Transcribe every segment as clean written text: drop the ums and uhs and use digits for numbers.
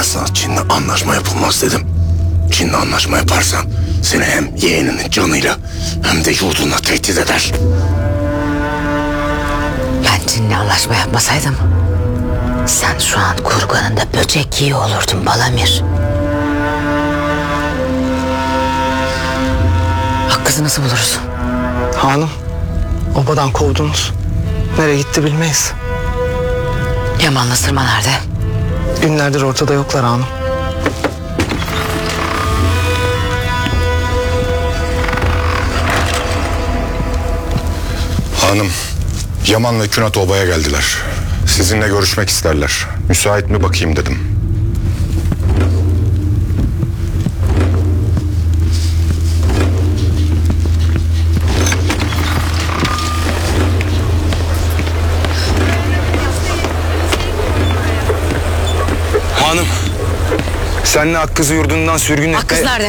sana Çin'le anlaşma yapılmaz dedim. Çin'le anlaşma yaparsan seni hem yeğeninin canıyla hem de yurdunla tehdit eder. Ben Çin'le anlaşma yapmasaydım sen şu an kurganında böcek yiyor olurdun Balamir. Hakkızı nasıl buluruz? Hanım, obadan kovdunuz. Nereye gitti bilmeyiz. Yaman'la Sırma nerede? Günlerdir ortada yoklar hanım. Hanım, Yaman ve Künat obaya geldiler. Sizinle görüşmek isterler. Müsait mi bakayım dedim. Hanım, senle Akkız'ı yurdundan sürgün etme... Hakkız nerede?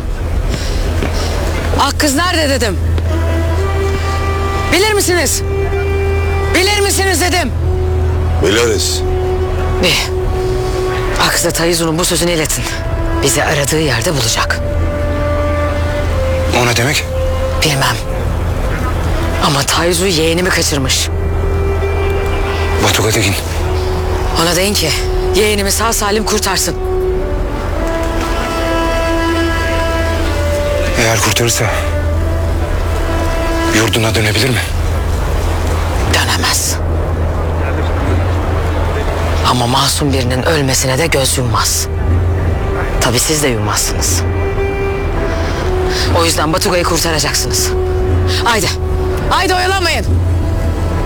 Hakkız nerede dedim. Bilir misiniz? Bilir misiniz dedim. Biliriz. Bir. Hakkız'a Tayizun'un bu sözünü iletin. Bizi aradığı yerde bulacak. O ne demek? Bilmem. Ama Tayizu yeğenimi kaçırmış. Batuga Tekin. Ona deyin ki yeğenimi sağ salim kurtarsın. Eğer kurtarırsa yurduna dönebilir mi? Dönemez. Ama masum birinin ölmesine de göz yummaz. Tabii siz de yummazsınız. O yüzden Batuga'yı kurtaracaksınız. Haydi. Haydi oyalanmayın.